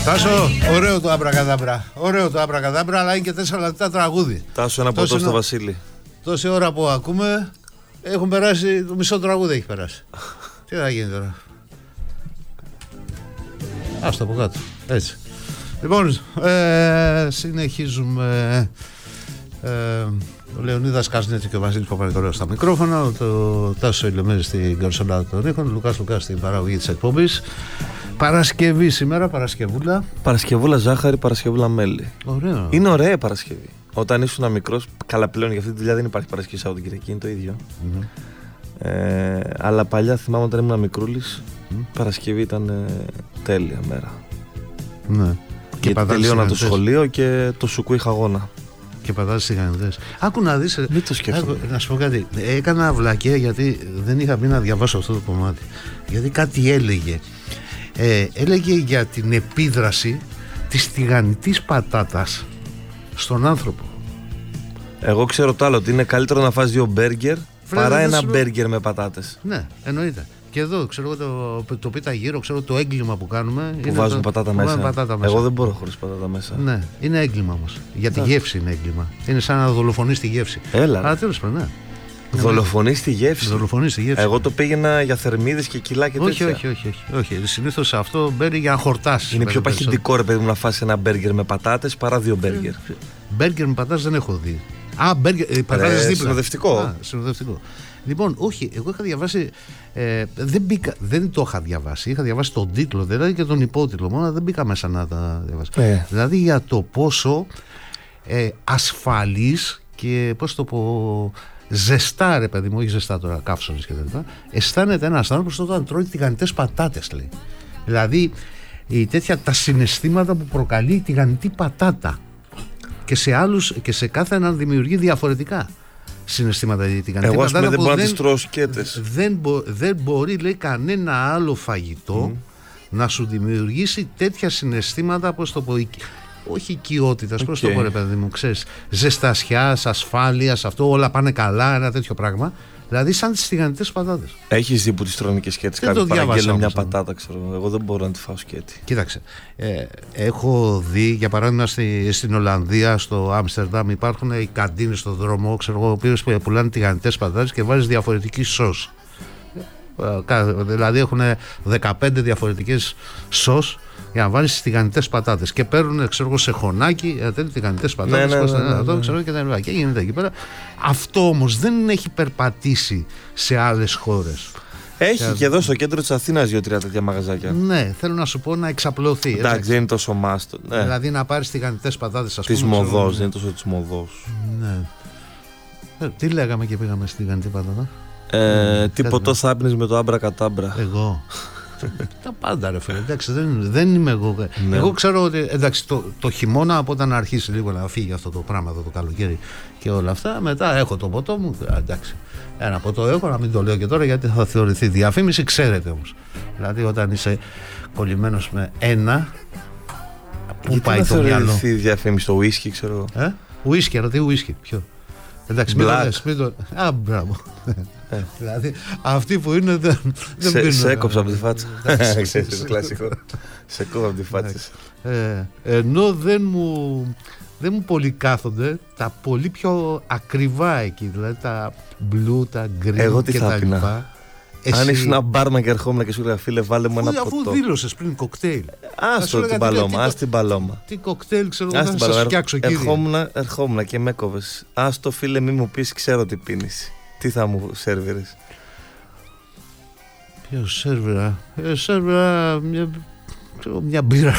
Τάσο, ωραίο το Αμπρακαδάμπρα. Ωραίο το Αμπρακαδάμπρα, αλλά είναι και 4 λεπτά τραγούδι. Τάσο, ένα ποτό στο Βασίλη. Τόση ώρα που ακούμε, έχουν περάσει, το μισό τραγούδι έχει περάσει. Τι θα γίνει τώρα. Ας το από κάτω, έτσι. Λοιπόν, συνεχίζουμε. Ο Λεωνίδας Κασνέτσι και ο Βασίλης Παπα-Νικολάου στα μικρόφωνα, το Τάσο Ηλεμέρη στην Καρσολάδα των Ήχων, ο Λουκάς Λουκάς στην παραγωγή της εκπομπής. Παρασκευή σήμερα, Παρασκευούλα. Παρασκευούλα ζάχαρη, Παρασκευούλα μέλι. Ωραίο. Είναι ωραία Παρασκευή. Όταν ήσουν μικρός, καλά πλέον για αυτή τη δουλειά δεν υπάρχει Παρασκευή Σαββατοκυριακή, είναι το ίδιο. Αλλά παλιά θυμάμαι όταν ήμουν μικρούλης, Παρασκευή ήταν τέλεια μέρα. Ναι. Και τελείωνα το σχολείο και το σουκού είχα αγώνα. Και πατάς τηγανιτές. Άκου να δεις. Μην το σκέφτομαι. Να σου πω κάτι. Έκανα βλακεία γιατί δεν είχα μπει να διαβάσω αυτό το κομμάτι. Γιατί κάτι έλεγε. Έλεγε για την επίδραση της τηγανιτής πατάτας στον άνθρωπο. Εγώ ξέρω το άλλο, ότι είναι καλύτερο να φας 2 μπέργκερ παρά ένα μπέργκερ με πατάτες. Ναι, εννοείται. Και εδώ ξέρω το πίτα γύρω, ξέρω το έγκλημα που κάνουμε. Που βάζουμε πατάτα μέσα. Εγώ δεν μπορώ χωρίς πατάτα μέσα. Ναι, είναι έγκλημα όμως. Για τη γεύση είναι έγκλημα. Είναι σαν να δολοφονείς τη γεύση. Έλα. Αλλά τέλος πάντων, ναι. Δολοφονείς τη γεύση. Δολοφονείς τη γεύση. Εγώ το πήγαινα για θερμίδες και κιλά και τέτοια. Όχι. Συνήθως αυτό μπαίνει για να χορτάσει. Είναι πιο παχυντικό ρε παιδί μου να φας ένα μπέργκερ με πατάτες παρά 2 μπέργκερ. Μπέργκερ με πατάτες δεν έχω δει. Μπέργκερ, πατάτες δίπλα. Συνοδευτικό. Λοιπόν, όχι, εγώ είχα διαβάσει. Δεν το είχα διαβάσει. Είχα διαβάσει τον τίτλο, δηλαδή και τον υπότιτλο. Μόνο δεν μπήκα μέσα να τα διαβάσω. Δηλαδή για το πόσο ασφαλής και πώς το πω. Ζεστά, ρε παιδί μου, όχι ζεστά τώρα, καύσονες και τέτοια. Αισθάνεται ένας άνθρωπος όταν τρώει τηγανιτές πατάτες, λέει. Δηλαδή, τα συναισθήματα που προκαλεί η τηγανιτή πατάτα. Και σε άλλους και σε κάθε έναν δημιουργεί διαφορετικά συναισθήματα η τηγανιτή πατάτα. Εγώ δεν μπορώ να τις τρώω σκέτες. Δεν μπορεί, λέει, κανένα άλλο φαγητό να σου δημιουργήσει τέτοια συναισθήματα, όπως το πω. Όχι οικειότητας, πώς το πω, ρε παιδί μου, ξέρεις, ζεστασιάς, ασφάλειας, αυτό όλα πάνε καλά, ένα τέτοιο πράγμα. Δηλαδή, σαν τις τηγανιτές πατάτες. Έχεις δει που τις τρώνε και σκέτες? Κάποιοι παραγγέλνουν μια πατάτα, ξέρω. Εγώ δεν μπορώ να τη φάω σκέτη. Κοίταξε. Έχω δει, για παράδειγμα, στην Ολλανδία, στο Άμστερνταμ, υπάρχουν οι καντίνες στον δρόμο, ξέρω εγώ, που πουλάνε τηγανιτές πατάτες και βάζεις διαφορετική σως. Δηλαδή, έχουν 15 διαφορετικές σως για να βάλεις τις τηγανιτές πατάτες και παίρνουν, ξέρω εγώ, σε χωνάκι τηγανιτές πατάτες, ξέρω, και τα λοιπά. Και γίνεται εκεί πέρα. Αυτό όμως δεν έχει περπατήσει σε άλλες χώρες. Έχει και εδώ στο κέντρο της Αθήνας 2-3 τέτοια μαγαζάκια. Ναι, θέλω να σου πω να εξαπλωθεί. Εντάξει, δεν είναι τόσο μάστο. Ναι. Δηλαδή να πάρεις τηγανιτές πατάτες, ας πούμε. Της Μοδός, δεν είναι τόσο της Μοδός. Ναι. Τι λέγαμε και πήγαμε στη τηγανιτή πατάτα? Τι ποτό θα άπινες με το Αμπρακατάμπρα? Εγώ. Τα πάντα, ρε φίλε. Εντάξει, δεν είμαι εγώ. Ναι. Εγώ ξέρω ότι εντάξει, το χειμώνα, από όταν αρχίσει λίγο να φύγει αυτό το πράγμα το καλοκαίρι και όλα αυτά, μετά έχω το ποτό μου. Εντάξει, ένα ποτό έχω, να μην το λέω και τώρα γιατί θα θεωρηθεί διαφήμιση. Ξέρετε όμως. Δηλαδή, όταν είσαι κολλημένος με ένα. Πού πάει το μυαλό? Θα θεωρηθεί διαφήμιση το ουίσκι, ξέρω. Ουίσκι, αλλά τι ουίσκι, ποιο? Εντάξει, μην το. Μπράβο. Δηλαδή, αυτοί που είναι δεν πίνουν. Σε έκοψα από τη φάτσα. Ξέρεις το κλασικό. Σε κόβω από τη φάτσα. Ενώ δεν μου πολύ κάθονται τα πολύ πιο ακριβά εκεί. Δηλαδή τα μπλου, τα γκριν και τα λοιπά. Αν ήσουν ένα μπάρμαν και ερχόμουν και σου έλεγα, φίλε, βάλε μου ένα ποτό. Αφού δήλωσες πριν κοκτέιλ. Άστο την παλώμα, ας την παλώμα. Τι κοκτέιλ, ξέρω εγώ, θα σας φτιάξω, κύριε. Ερχόμουν και με έκοβες. Άστο, φίλε, μη μου πεις, ξέρω τι πίνεις. Τι θα μου σερβίρες? Ποιο σερβίρα? Σερβίρα μια μπύρα.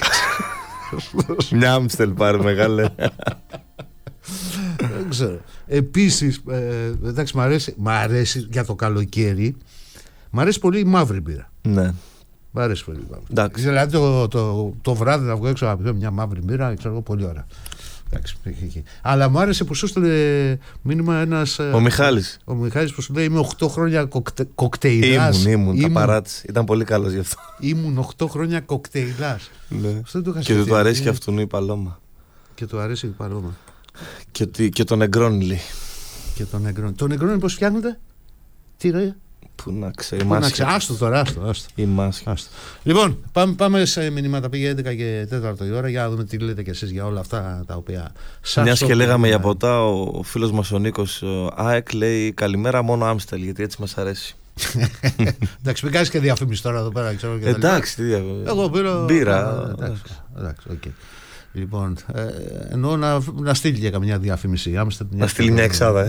Μια Άμστελ πάρε μεγάλε. Δεν ξέρω. Επίσης, εντάξει, μ' αρέσει για το καλοκαίρι. Μ' αρέσει πολύ η μαύρη μπύρα. Ναι. Μ' αρέσει πολύ η μαύρη. Εντάξει. Δηλαδή το βράδυ να βγω έξω να πιω μια μαύρη μπύρα, ξέρω εγώ, πολύ ωραία. Αλλά μου άρεσε που σου έστειλε μήνυμα ένας. Ο Μιχάλης. Ο Μιχάλης που σου λέει: είμαι 8 χρόνια κοκτέιλας. Ήμουν, τα παράτησε. Ήταν πολύ καλός γι' αυτό. Ήμουν 8 χρόνια κοκτέιλας. Ναι. Και του αρέσει και αυτού η Παλώμα. Και του αρέσει η Παλώμα. Και τον Νεγκρόνι λέει. Και τον Νεγκρόνι. Το Νεγκρόνι πώς φτιάχνεται? Τι λέει? Πού να ξέρω, η μάσκα. Άστο τώρα, άστο. Η μάσκα. Λοιπόν, πάμε σε μηνύματα. Πήγε 11 και 4 η ώρα για να δούμε τι λέτε κι εσείς για όλα αυτά τα οποία σας. Μιας και λέγαμε για ποτά, ο φίλος μας ο Νίκος ΑΕΚ λέει καλημέρα μόνο Άμστελ, γιατί έτσι μας αρέσει. Εντάξει, μην κάνεις και διαφήμιση τώρα εδώ πέρα, ξέρω. Εντάξει, τι εγώ πήρα μπύρα. Εντάξει, οκ. Λοιπόν, εννοώ να στείλει και καμιά διαφήμιση. Να στείλει μια εξάδα.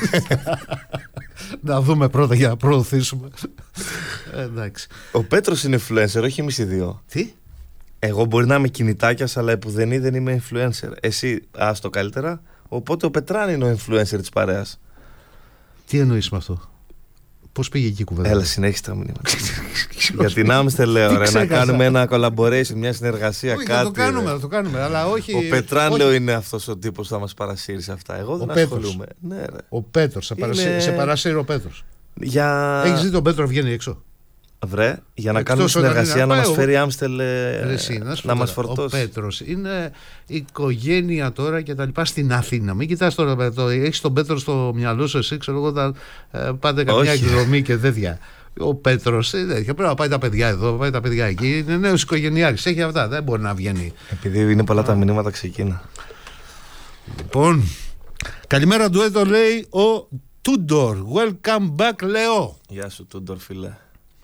Να δούμε πρώτα για να προωθήσουμε. Εντάξει. Ο Πέτρος είναι influencer, όχι εμείς οι δύο. Τι? Εγώ μπορεί να είμαι κινητάκιας, αλλά επουδενή δεν είμαι influencer. Εσύ άστο καλύτερα. Οπότε ο Πετράν είναι ο influencer της παρέας. Τι εννοείς με αυτό? Πώς πήγε εκεί η κουβέντα? Έλα, συνέχισε τα μηνύματα. Για την Άμστελ λέω, να κάνουμε ένα collaboration, μια συνεργασία, όχι, κάτι. Θα το κάνουμε, αλλά όχι. Ο Πετράν λέω είναι αυτός ο τύπος που θα μας παρασύρει σε αυτά. Εγώ δεν ασχολούμαι. Ναι, ρε. Ο Πέτρος, σε παρασύρει ο Πέτρος. Έχεις δει τον Πέτρο βγαίνει έξω? Βρε, για να κάνουμε συνεργασία να μας φέρει Άμστελ να μας φορτώσει. Ο Πέτρος είναι οικογένεια τώρα και τα λοιπά στην Αθήνα. Μην κοιτάς τώρα, έχεις τον Πέτρο στο μυαλό σου εσύ, ξέρω εγώ, όταν πάτε καμιά εκδρομή και τέτοια. Ο Πέτρος πρέπει να πάει τα παιδιά εδώ, πάει τα παιδιά εκεί. Είναι νέος οικογενειάρχης, έχει αυτά, δεν μπορεί να βγαίνει. Επειδή είναι πολλά τα μηνύματα, ξεκίνα. Λοιπόν, καλημέρα ντουέτο, λέει ο Τούντορ. Welcome back, λέω. Γεια σου Τούντορ, φίλε.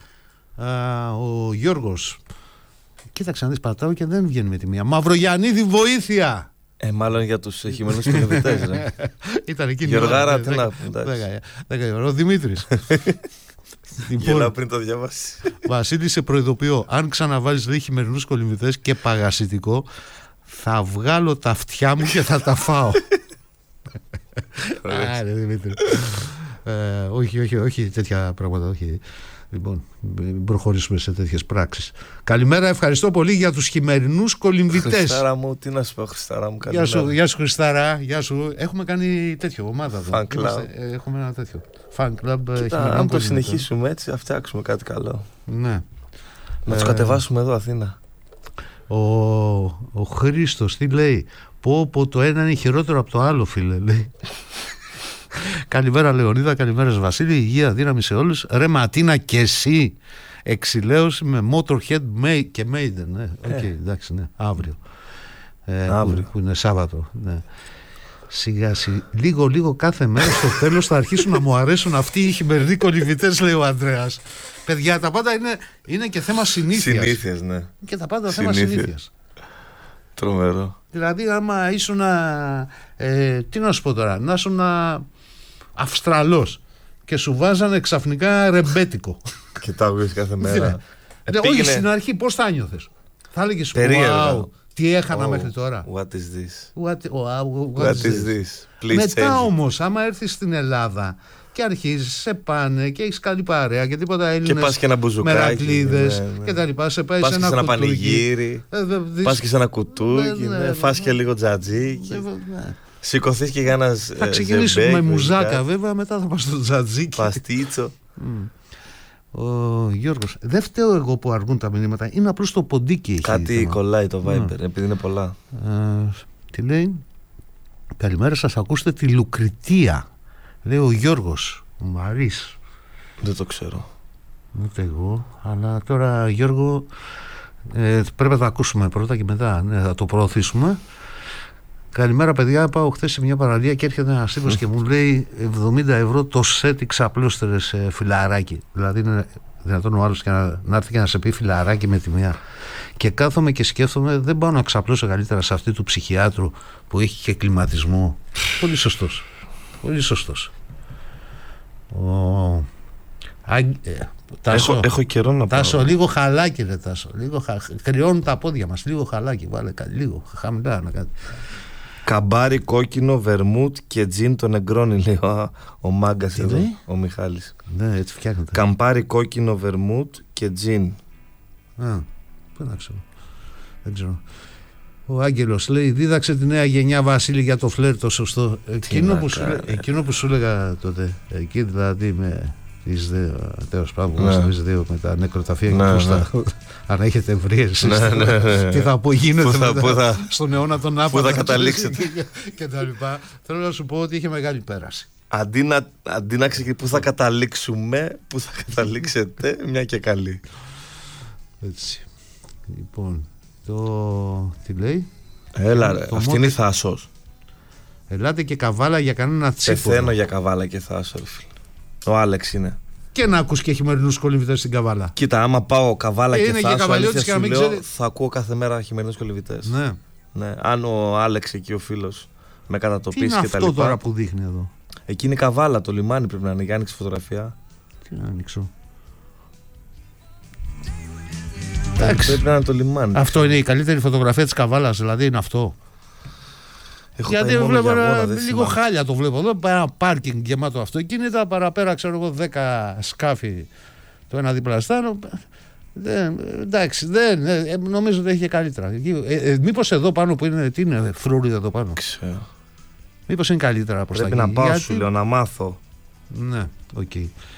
Ο Γιώργος. Κοίταξε να δεις, πατάω και δεν βγαίνει με τη μία. Μαυρογιαννίδη, βοήθεια. Μάλλον για τους χειμερινούς τηλεοπτές. Ήταν εκεί. Γεωργάρα, τι να πούμε. Ο Δημήτρης. Γελάω πριν το διαβάσει. Βασίλη, σε προειδοποιώ, αν ξαναβάλεις λέει χειμερινούς κολυμβητές και παγασιτικό, θα βγάλω τα αυτιά μου και θα τα φάω. Άρε Δημήτρη. Όχι τέτοια πράγματα, όχι. Λοιπόν, μην προχωρήσουμε σε τέτοιες πράξεις. Καλημέρα, ευχαριστώ πολύ για τους χειμερινούς κολυμβητές. Χριστάρα μου, τι να σου πω, Χριστάρα μου, καλημέρα. Γεια σου Χριστάρα, γεια σου. Έχουμε κάνει τέτοιο ομάδα εδώ. Fan club. Έχουμε ένα τέτοιο fan club. Αν το συνεχίσουμε έτσι, θα φτιάξουμε κάτι καλό. Ναι. Να τους κατεβάσουμε εδώ, Αθήνα. Ο Χρήστος τι λέει? Πω το ένα είναι χειρότερο από το άλλο, φίλε, λέει. Καλημέρα Λεωνίδα, καλημέρα Βασίλη, υγεία, δύναμη σε όλους. Ρε Ματίνα και εσύ, εξηλαίωση με Motorhead και Maiden, ναι. Εντάξει, ναι, αύριο. Που είναι Σάββατο, ναι. Σιγά λίγο κάθε μέρα στο τέλος θα αρχίσουν να μου αρέσουν αυτοί οι χειμερινοί κολυμβητές, λέει ο Ανδρέας. Παιδιά, τα πάντα είναι και θέμα συνήθειας. Συνήθειας, ναι. Και τα πάντα θέμα συνήθειας. Τρομερό. Δηλαδή άμα ήσουν τι να σου πω τώρα, να ήσουν Αυστραλός και σου βάζανε ξαφνικά ρεμπέτικο. Κοιτάγω κάθε μέρα. Όχι, στην αρχή πώς θα νιώθες? Θα έλεγες wow, τι έχανα μέχρι τώρα. What is this? What is this? Μετά όμως άμα έρθεις στην Ελλάδα και αρχίζεις, σε πάνε και έχεις καλή παρέα και τίποτα Έλληνες, και πας και ένα μπουζουκάκι, Μερακλείδες και τα λοιπά, σε πάει πας σε και ένα πανηγύρι, πας και σε ένα κουτούκι, φας και λίγο τζατζίκι, σηκωθείς και για ένα θα ξεκινήσουμε με μουζάκα βέβαια, μετά θα πας στο τζατζίκι, παστίτσο. Ο Γιώργος, δεν φταίω εγώ που αργούν τα μηνύματα, είναι απλώς το ποντίκι. Κάτι κολλάει το Viber, επειδή είναι πολλά. Τι λέει? Καλημέρα σας, ακούστε τη Λουκριτία, λέει ο Γιώργος, ο Μαρίς. Δεν το ξέρω. Ούτε εγώ, αλλά τώρα Γιώργο πρέπει να το ακούσουμε πρώτα και μετά θα το προωθήσουμε. Καλημέρα παιδιά, πάω χθες σε μια παραλία και έρχεται ένας τύπος και μου λέει 70 ευρώ το σετ ξαπλώστερες φιλαράκι. Δηλαδή είναι δυνατόν ο άλλος να έρθει και να σε πει φιλαράκι με τη μία. Και κάθομαι και σκέφτομαι, δεν πάω να ξαπλώσω καλύτερα σε αυτή του ψυχιάτρου που έχει και κλιματισμό. Πολύ σωστός. Πολύ σωστός. Τάσο, έχω καιρό να πάω. Τάσο, λίγο χαλάκι ρε Τάσο. Κρυώνουν τα πόδια μας. Λίγο χαλάκι. Βάλε λίγο χαμηλά να κάτι. Καμπάρι, κόκκινο, βερμούτ και τζιν το νεγκρόνι, λέει ο μάγκας εδώ, ο Μιχάλης. Ναι, έτσι φτιάχνεται. Καμπάρι, κόκκινο, βερμούτ και τζιν. Δεν ξέρω. Ο Άγγελος λέει, δίδαξε τη νέα γενιά Βασίλη για το φλερ το σωστό. Εκείνο που σου έλεγα τότε, εκεί δηλαδή με τις δύο, τέλος πάντων, τις δύο με τα νεκροταφεία και φούστα, αν έχετε βρει εσείς τι θα πω γίνεται στον αιώνα των Άπα, πού θα καταλήξετε και τα λοιπά. Θέλω να σου πω ότι είχε μεγάλη πέραση. Αντί να ξεκινήσουμε πού θα καταλήξουμε, πού θα καταλήξετε, μια και καλή. Έτσι. Λοιπόν, τι λέει? Έλα ρε, αυτή είναι η Θάσος. Ελάτε και καβάλα για κανένα τσίπο. Πεθαίνω για καβάλα και Θάσο, φίλε. Ο Άλεξ είναι. Και να ακούς και χειμερινούς κολυμβητές στην καβάλα. Κοίτα, άμα πάω καβάλα και Θάσο, αλήθεια και σου λέω, ξέρει... θα ακούω κάθε μέρα χειμερινούς κολυμβητές. Ναι. Ναι. Αν ο Άλεξ εκεί ο φίλος με κατατοπίσει και τα λοιπά. Τι είναι αυτό τώρα που δείχνει εδώ? Εκεί είναι η καβάλα, το λιμάνι πρέπει να είναι. Για άνοιξε φωτογραφία. Τι να ανοίξω? Πρέπει να είναι το λιμάνι. Αυτό είναι η καλύτερη φωτογραφία της καβάλας, δηλαδή είναι αυτό? Γιατί βλέπω λίγο χάλια το βλέπω εδώ. Ένα πάρκινγκ γεμάτο αυτοκίνητα. Παραπέρα ξέρω εγώ 10 σκάφη το ένα δίπλα στο άλλο. Εντάξει, νομίζω ότι έχει και καλύτερα. Μήπως εδώ πάνω που είναι, τι είναι, φρούριδα εδώ πάνω? Ξέρω. Μήπως είναι καλύτερα προς τα εκεί? Πρέπει να πάω, σου λέω, να μάθω. Ναι, οκ.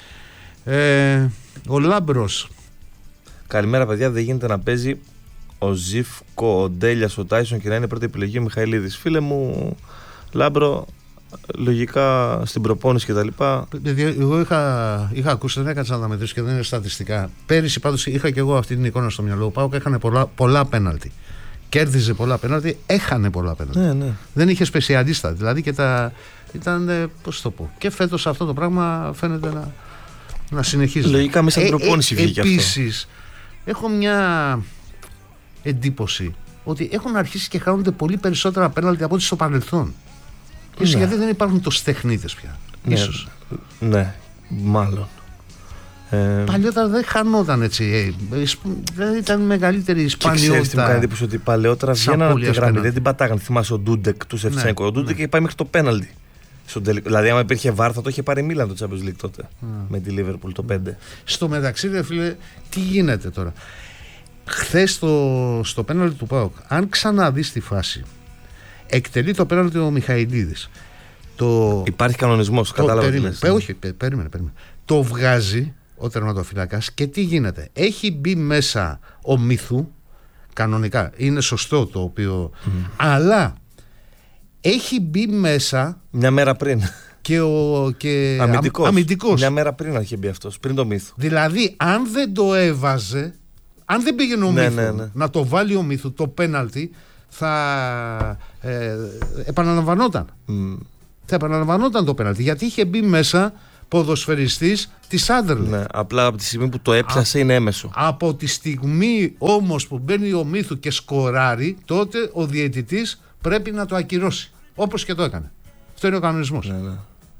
Ο Λάμπρος. Καλημέρα παιδιά, δεν γίνεται να παίζει ο Ζιφκο, ο Ντέλιας, ο Τάισον και να είναι πρώτη επιλογή ο Μιχαηλίδης. Φίλε μου, Λάμπρο, λογικά στην προπόνηση και τα λοιπά. Εγώ είχα ακούσει, δεν έκατσα να τα μετρήσω και δεν είναι στατιστικά. Πέρυσι πάντως είχα και εγώ αυτή την εικόνα στο μυαλό. Πάω και έχανε πολλά πέναλτι. Κέρδιζε πολλά πέναλτι, έχανε πολλά πέναλτι. Ναι. Δεν είχε σπεσιαλίστα. Δηλαδή και ήταν, πώς το πω. Και φέτος αυτό το πράγμα φαίνεται να συνεχίζει. Λογικά μέσα στην προπόνηση βγήκε αυτό. Επίσης, έχω μια εντύπωση ότι έχουν αρχίσει και χάνονται πολύ περισσότερα πέναλτι από ό,τι στο παρελθόν. Ίσως γιατί δεν υπάρχουν τόσοι τεχνίτες πια. Ναι, ίσως. Ναι, μάλλον. Παλιότερα δεν χανόταν έτσι. Δεν ήταν μεγαλύτερη η σπανιότητα. Ξέρεις τι μου κάνει εντύπωση? Ότι παλαιότερα βγαίναν από τη γραμμή, δεν την πατάγαν. Θυμάσαι ο Ντούντεκ του Σεφτσένκο. Ο Ντούντεκ είχε πάει μέχρι το πέναλτι. Δηλαδή, άμα υπήρχε βάρ, θα το είχε πάρει Μίλαν το Champions League τότε. Με τη Liverpool το 5. Στο μεταξύ, ρε φίλε, τι γίνεται τώρα? Χθες στο πέναλτι του ΠΑΟΚ, αν ξαναδείς τη φάση, εκτελεί το πέναλτι ο Μιχαηλίδης. Υπάρχει κανονισμός, κατάλαβα. Όχι, περίμενε. Το βγάζει ο τερματοφύλακας και τι γίνεται? Έχει μπει μέσα ο Μύθου, κανονικά, είναι σωστό το οποίο, αλλά έχει μπει μέσα μια μέρα πριν. Και αμυντικός. Μια μέρα πριν είχε μπει αυτός, πριν το Μύθου. Δηλαδή, αν δεν το έβαζε, αν δεν πήγαινε ο Μύθου να το βάλει ο Μύθου το πέναλτι, θα επαναλαμβανόταν. Θα επαναλαμβανόταν το πέναλτι, γιατί είχε μπει μέσα ποδοσφαιριστής της Άντερλεχτ. Ναι, απλά από τη στιγμή που το έπιασε είναι έμεσο. Από τη στιγμή όμως που μπαίνει ο Μύθου και σκοράρει, τότε ο διαιτητής πρέπει να το ακυρώσει. Όπως και το έκανε. Αυτό είναι ο κανονισμός. Ναι.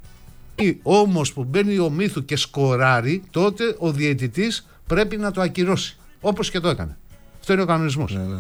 Όμως που μπαίνει ο Μύθου και σκοράρει, τότε ο διαιτητής πρέπει να το ακυρώσει. Όπως και το έκανε. Αυτό είναι ο κανονισμός. Ναι.